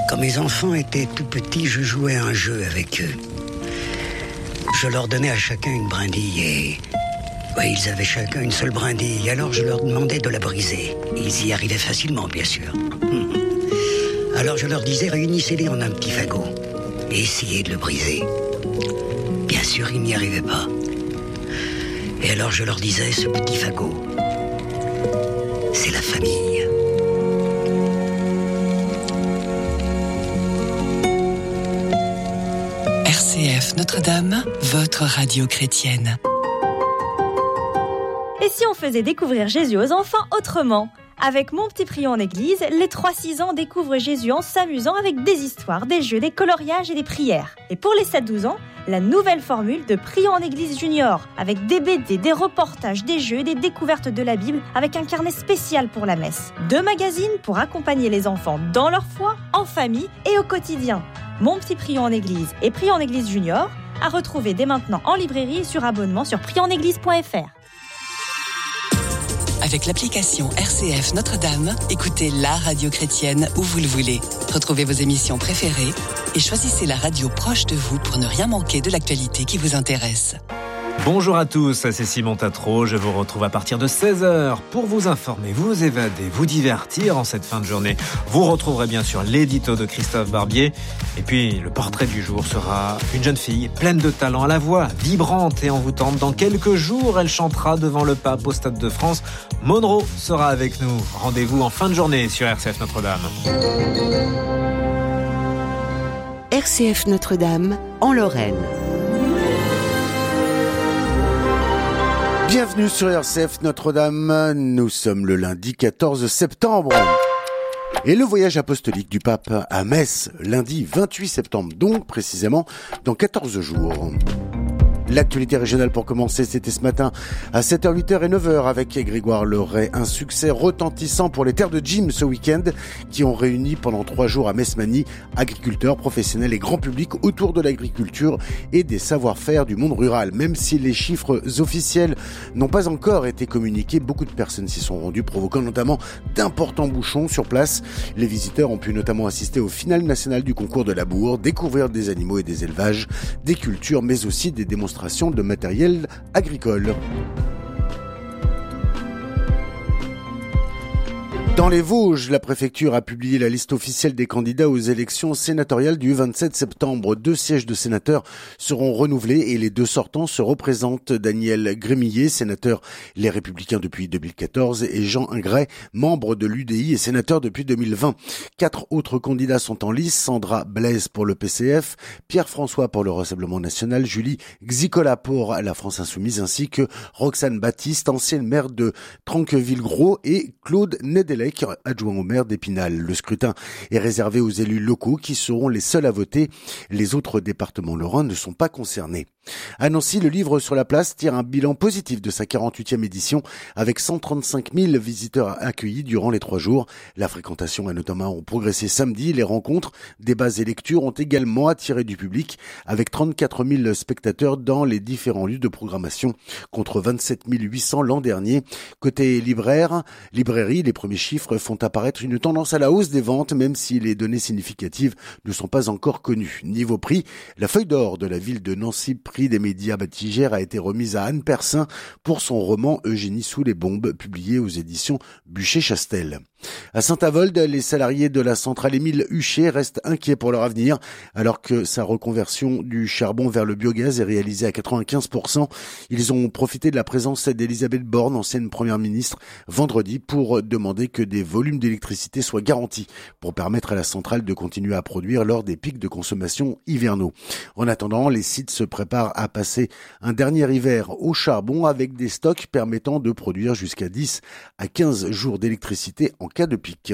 Quand mes enfants étaient tout petits, je jouais à un jeu avec eux. Je leur donnais à chacun une brindille et... Oui, ils avaient chacun une seule brindille, alors je leur demandais de la briser. Ils y arrivaient facilement, bien sûr. Alors je leur disais, réunissez-les en un petit fagot et essayez de le briser. Bien sûr, ils n'y arrivaient pas. Et alors je leur disais, ce petit fagot, c'est la famille. RCF Notre-Dame, votre radio chrétienne. Et si on faisait découvrir Jésus aux enfants autrement ? Avec Mon Petit Prion en Église, les 3-6 ans découvrent Jésus en s'amusant avec des histoires, des jeux, des coloriages et des prières. Et pour les 7-12 ans, la nouvelle formule de Prion en Église Junior, avec des BD, des reportages, des jeux et des découvertes de la Bible, avec un carnet spécial pour la messe. 2 magazines pour accompagner les enfants dans leur foi, en famille et au quotidien. Mon Petit Prion en Église et Prion en Église Junior, à retrouver dès maintenant en librairie et sur abonnement sur prionenéglise.fr. Avec l'application RCF Notre-Dame, écoutez la radio chrétienne où vous le voulez. Retrouvez vos émissions préférées et choisissez la radio proche de vous pour ne rien manquer de l'actualité qui vous intéresse. Bonjour à tous, c'est Simon Tatro. Je vous retrouve à partir de 16h pour vous informer, vous évader, vous divertir en cette fin de journée. Vous retrouverez bien sûr l'édito de Christophe Barbier. Et puis, le portrait du jour sera une jeune fille pleine de talent, à la voix vibrante et envoûtante. Dans quelques jours, elle chantera devant le pape au Stade de France. Monroe sera avec nous. Rendez-vous en fin de journée sur RCF Notre-Dame. RCF Notre-Dame, en Lorraine. Bienvenue sur RCF Notre-Dame, nous sommes le lundi 14 septembre. Et le voyage apostolique du pape à Metz, lundi 28 septembre, donc précisément dans 14 jours. L'actualité régionale pour commencer, c'était ce matin à 7h, 8h et 9h avec Grégoire Leray. Un succès retentissant pour les terres de Jim ce week-end qui ont réuni pendant 3 jours à Metz-Mani agriculteurs, professionnels et grand public autour de l'agriculture et des savoir-faire du monde rural. Même si les chiffres officiels n'ont pas encore été communiqués, beaucoup de personnes s'y sont rendues, provoquant notamment d'importants bouchons sur place. Les visiteurs ont pu notamment assister au final national du concours de labour, découvrir des animaux et des élevages, des cultures, mais aussi des démonstrations de matériel agricole. Dans les Vosges, la préfecture a publié la liste officielle des candidats aux élections sénatoriales du 27 septembre. 2 sièges de sénateurs seront renouvelés et les 2 sortants se représentent. Daniel Grémillet, sénateur Les Républicains depuis 2014, et Jean Ingray, membre de l'UDI et sénateur depuis 2020. 4 autres candidats sont en lice. Sandra Blaise pour le PCF, Pierre-François pour le Rassemblement National, Julie Xicola pour la France Insoumise, ainsi que Roxane Baptiste, ancienne maire de Tranqueville-Gros, et Claude Nedelec, adjoint au maire d'Épinal. Le scrutin est réservé aux élus locaux qui seront les seuls à voter. Les autres départements lorrains ne sont pas concernés. À Nancy, le livre sur la place tire un bilan positif de sa 48e édition avec 135 000 visiteurs accueillis durant les 3 jours. La fréquentation a notamment progressé samedi. Les rencontres, débats et lectures ont également attiré du public avec 34 000 spectateurs dans les différents lieux de programmation contre 27 800 l'an dernier. Côté librairie, les premiers chiffres font apparaître une tendance à la hausse des ventes, même si les données significatives ne sont pas encore connues. Niveau prix, la feuille d'or de la ville de Nancy, prix des médias Batiger, a été remise à Anne Persin pour son roman Eugénie sous les bombes, publié aux éditions Buchet-Chastel. À Saint-Avold, les salariés de la centrale Émile Huchet restent inquiets pour leur avenir, alors que sa reconversion du charbon vers le biogaz est réalisée à 95%. Ils ont profité de la présence d'Elisabeth Borne, ancienne première ministre, vendredi, pour demander que des volumes d'électricité soient garantis pour permettre à la centrale de continuer à produire lors des pics de consommation hivernaux. En attendant, les sites se préparent à passer un dernier hiver au charbon avec des stocks permettant de produire jusqu'à 10 à 15 jours d'électricité en cas de pic.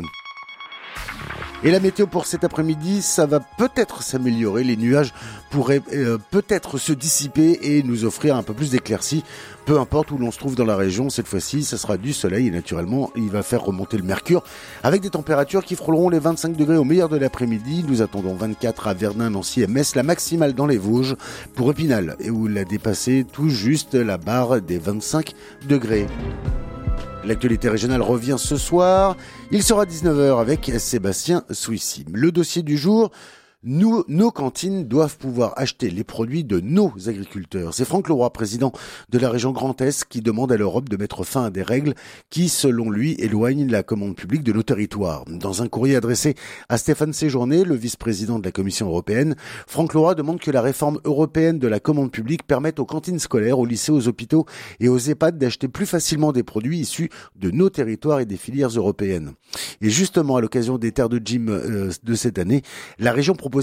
Et la météo pour cet après-midi, ça va peut-être s'améliorer. Les nuages pourraient peut-être se dissiper et nous offrir un peu plus d'éclaircies. Peu importe où l'on se trouve dans la région, cette fois-ci, ça sera du soleil et naturellement, il va faire remonter le mercure avec des températures qui frôleront les 25 degrés au meilleur de l'après-midi. Nous attendons 24 à Verdun, Nancy et Metz, la maximale dans les Vosges pour Épinal et où il a dépassé tout juste la barre des 25 degrés. L'actualité régionale revient ce soir. Il sera 19h avec Sébastien Souissy. Le dossier du jour... Nos cantines doivent pouvoir acheter les produits de nos agriculteurs. C'est Franck Leroy, président de la région Grand Est, qui demande à l'Europe de mettre fin à des règles qui, selon lui, éloignent la commande publique de nos territoires. Dans un courrier adressé à Stéphane Séjourné, le vice-président de la Commission européenne, Franck Leroy demande que la réforme européenne de la commande publique permette aux cantines scolaires, aux lycées, aux hôpitaux et aux EHPAD d'acheter plus facilement des produits issus de nos territoires et des filières européennes. Et justement, à l'occasion des terres de gym de cette année, la région proposait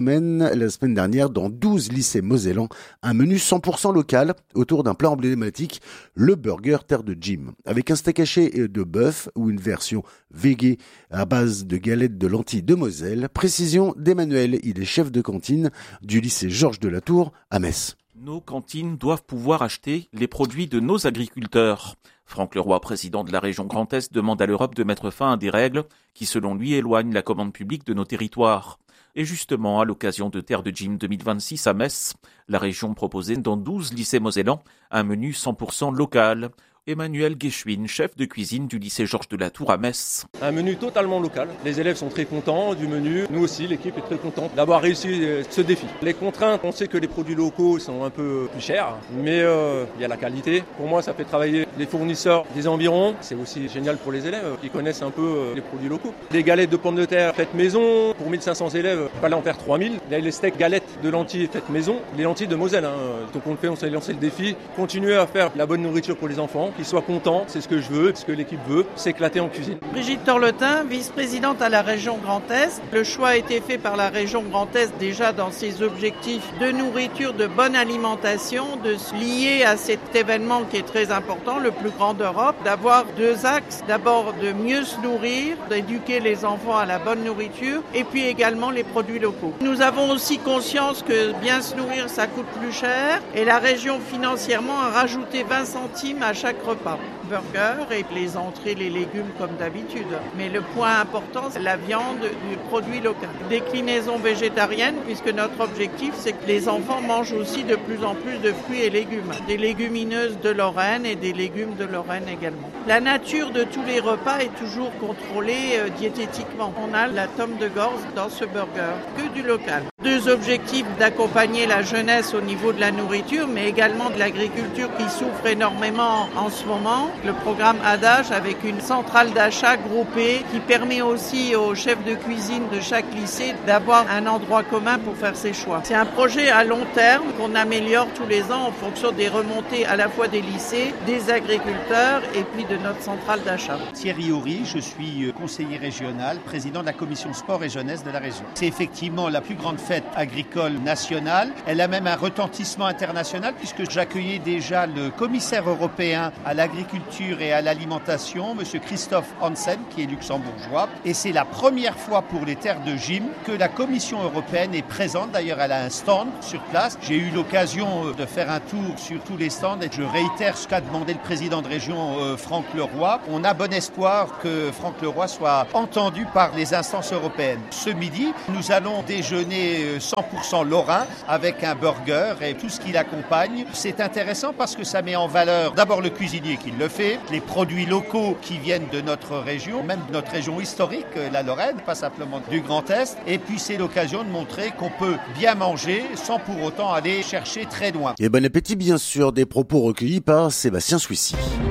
la semaine dernière, dans 12 lycées mosellans, un menu 100% local autour d'un plat emblématique, le burger terre de gym. Avec un steak haché de bœuf ou une version végé à base de galettes de lentilles de Moselle. Précision d'Emmanuel, il est chef de cantine du lycée Georges de la Tour à Metz. Nos cantines doivent pouvoir acheter les produits de nos agriculteurs. Franck Leroy, président de la région Grand Est, demande à l'Europe de mettre fin à des règles qui, selon lui, éloignent la commande publique de nos territoires. Et justement, à l'occasion de Terre de Gym 2026 à Metz, la région proposait dans 12 lycées mosellans un menu 100% local. Emmanuel Guéchuin, chef de cuisine du lycée Georges de la Tour à Metz. Un menu totalement local. Les élèves sont très contents du menu. Nous aussi, l'équipe est très contente d'avoir réussi ce défi. Les contraintes, on sait que les produits locaux sont un peu plus chers, mais il y a la qualité. Pour moi, ça fait travailler les fournisseurs des environs. C'est aussi génial pour les élèves qui connaissent un peu les produits locaux. Des galettes de pommes de terre faites maison. Pour 1500 élèves, il fallait en faire 3000. Il y a les steaks galettes de lentilles faites maison. Les lentilles de Moselle. Donc on s'est lancé le défi. Continuer à faire la bonne nourriture pour les enfants. Qu'ils soient contents, c'est ce que je veux, ce que l'équipe veut, s'éclater en cuisine. Brigitte Torletin, vice-présidente à la région Grand Est. Le choix a été fait par la région Grand Est déjà dans ses objectifs de nourriture, de bonne alimentation, de se lier à cet événement qui est très important, le plus grand d'Europe, d'avoir deux axes. D'abord de mieux se nourrir, d'éduquer les enfants à la bonne nourriture et puis également les produits locaux. Nous avons aussi conscience que bien se nourrir, ça coûte plus cher et la région financièrement a rajouté 20 centimes à chaque repas. Burger et les entrées, les légumes comme d'habitude. Mais le point important, c'est la viande du produit local. Déclinaison végétarienne, puisque notre objectif, c'est que les enfants mangent aussi de plus en plus de fruits et légumes. Des légumineuses de Lorraine et des légumes de Lorraine également. La nature de tous les repas est toujours contrôlée diététiquement. On a la tome de Gorze dans ce burger, que du local. Deux objectifs d'accompagner la jeunesse au niveau de la nourriture, mais également de l'agriculture qui souffre énormément en ce moment. Le programme Adage avec une centrale d'achat groupée qui permet aussi aux chefs de cuisine de chaque lycée d'avoir un endroit commun pour faire ses choix. C'est un projet à long terme qu'on améliore tous les ans en fonction des remontées à la fois des lycées, des agriculteurs et puis de notre centrale d'achat. Thierry Horry, je suis conseiller régional, président de la commission sport et jeunesse de la région. C'est effectivement la plus grande fête agricole nationale. Elle a même un retentissement international puisque j'accueillais déjà le commissaire européen à l'agriculture et à l'alimentation, M. Christophe Hansen, qui est luxembourgeois. Et c'est la première fois pour les terres de gym que la Commission européenne est présente. D'ailleurs, elle a un stand sur place. J'ai eu l'occasion de faire un tour sur tous les stands et je réitère ce qu'a demandé le président de région, Franck Leroy. On a bon espoir que Franck Leroy soit entendu par les instances européennes. Ce midi, nous allons déjeuner 100% lorrain avec un burger et tout ce qui l'accompagne. C'est intéressant parce que ça met en valeur d'abord le cuisinier qui le fait, les produits locaux qui viennent de notre région, même de notre région historique, la Lorraine, pas simplement du Grand Est. Et puis c'est l'occasion de montrer qu'on peut bien manger sans pour autant aller chercher très loin. Et bon appétit bien sûr, des propos recueillis par Sébastien Souissy.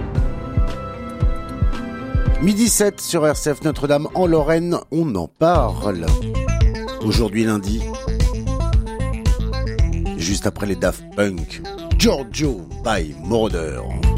12h07 sur RCF Notre-Dame en Lorraine, on en parle. Aujourd'hui lundi, juste après les Daft Punk, Giorgio by Moroder.